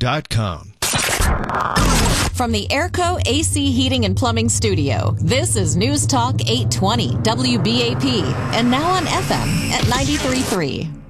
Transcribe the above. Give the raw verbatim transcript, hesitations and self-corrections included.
dot com. From the Airco A C Heating and Plumbing Studio, this is News Talk eight twenty W B A P, and now on F M at ninety-three point three.